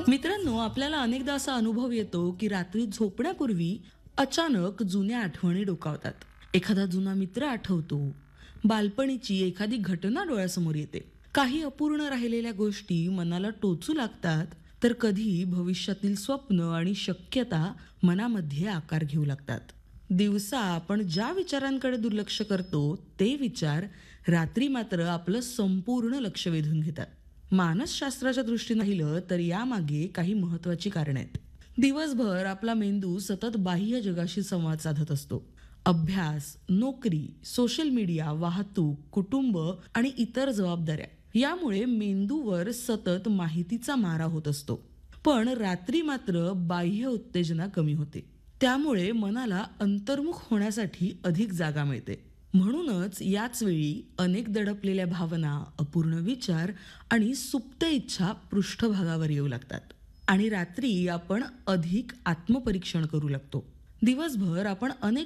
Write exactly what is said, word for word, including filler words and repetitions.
मित्रांनो, आपल्याला अनेकदा असा अनुभव येतो की रात्री झोपण्यापूर्वी अचानक जुन्या आठवणी डोकावतात. एखादा जुना मित्र आठवतो, बालपणीची एखादी घटना डोळ्यासमोर येते. काही अपूर्ण राहिलेल्या गोष्टी मनाला टोचू लागतात, तर कधी भविष्यातील स्वप्न आणि शक्यता मनामध्ये आकार घेऊ लागतात. दिवसा आपण ज्या विचारांकडे दुर्लक्ष करतो, ते विचार रात्री मात्र आपलं संपूर्ण लक्ष वेधून घेतात. मानसशास्त्राच्या दृष्टीने पाहिलं तर यामागे काही महत्वाची कारण आहेत. दिवसभर आपला मेंदू सतत बाह्य जगाशी संवाद साधत असतो. अभ्यास, नोकरी, सोशल मीडिया, वाहतूक, कुटुंब आणि इतर जबाबदाऱ्या यामुळे मेंदूवर सतत माहितीचा मारा होत असतो. पण रात्री मात्र बाह्य उत्तेजना कमी होते. त्यामुळे मनाला अंतर्मुख होण्यासाठी अधिक जागा मिळते. म्हणूनच याच वेळी अनेक दडपलेल्या भावना, अपूर्ण विचार आणि सुप्त इच्छा पृष्ठभागावर येऊ लागतात. आणि रात्री आपण अधिक आत्मपरीक्षण करू लागतो. दिवसभर आपण अनेक